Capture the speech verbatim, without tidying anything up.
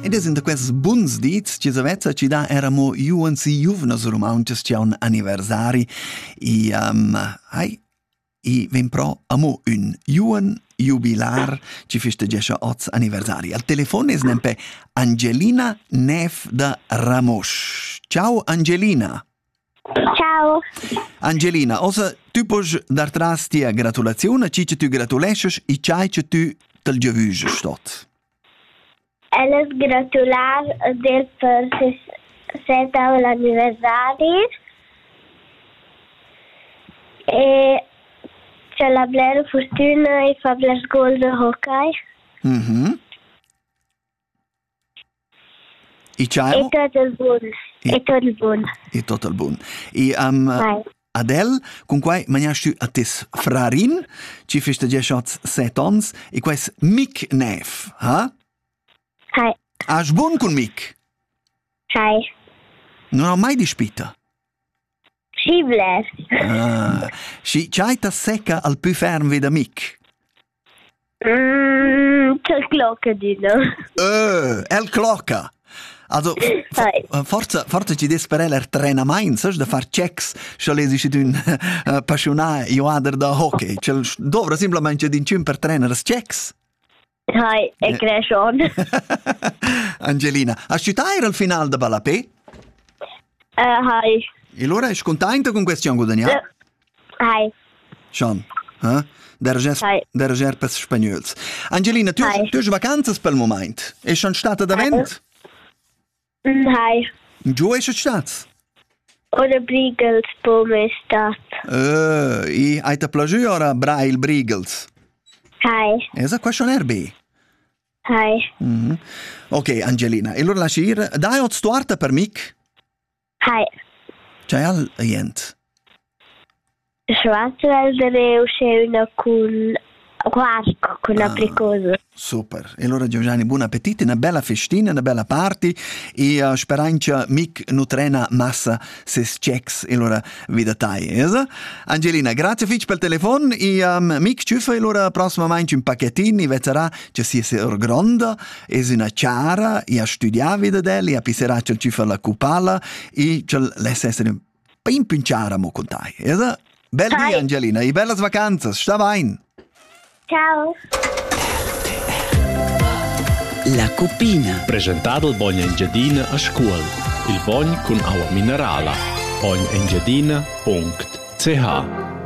Ed es in da quels buns dits, ci savezza ci da eramo juans i juvnas romances c'è un anniversari i um, ai i vem pro amo un juan jubilar ci festegescha oz anniversari. Al telefon es nempe Angelina Nef da Ramos. Ciao Angelina. Ciao. Angelina, osa tu puoi dar tras tia gratulazione, ci che tu gratulesces i ciai che tu tel giavuge stot. Elles gratular del per setau l'anniversari e c'è la blera fortuna e fa bler gol de hockey. Mhm. I ciai E tot il bun. E tot il bun. e tot il bun. I am Vai. Adel, con quai manias tu a tes frarin, ci festegescha oz set ons, e quais mic nef, ha? Hai. Has bun con mic? Hai. Non ho mai dispita. Si bler. Ah, si c'hai ta secca al più ferm veda mic. Mm, c'è il crocodilo. Eh, el clocca. Also, Hai. forza, forza ci des per er trena main, saps, da far checks, se lesi ci d'un uh, passionà ioader da hockey. Cel dovra simplemente din ciun per trener as checks. Hai, e crescion. Angelina, has ci tair al final da Balapé? Hai. E allora es contenta con questo guadagnato? Hai. Sean, eh? Der Hai. gerpes spagnols. Angelina, tu, Hai. tu has vacanzas pel moment. E schon stata da vent? Hai. Giù è stat? Ora Briegels pome stat. Eh, i hai ta plagiu ora brail brigels. Hai. Esa qua schon erbe. Hai. Mhm. Ok, Angelina, e allora lasci ir. Dai ot stuarta per mic? Hai. C'hai al jent. Schwarzwälder c'è una con quark con apricoso. Super. E allora Giovanni, buon appetito, una bella festina, una bella party e uh, speranza mic nutrena massa ses checks e allora vida tai, esa? Angelina, grazie fitch per telefono e um, mic ciufa e allora prossima manci un pacchetino e vedrà che sia ser gronda e una chiara e a studiare vida del e a pisserà che ciufa la cupala e che l'esse essere un po' pinciara mo con tai, esa? Bel Hi. dia Angelina e belle vacanze, sta vain. Ciao. La Cupina. Presentato il Bogna Engiadina a scuola. Il Bogn con acqua minerale. bogn engiadina punto c h